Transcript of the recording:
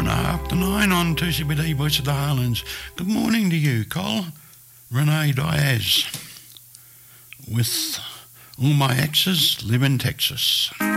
after 9 on 2CBD Voice of the Highlands. Good morning to you, Col. Renee Diaz with All My Exes Live in Texas.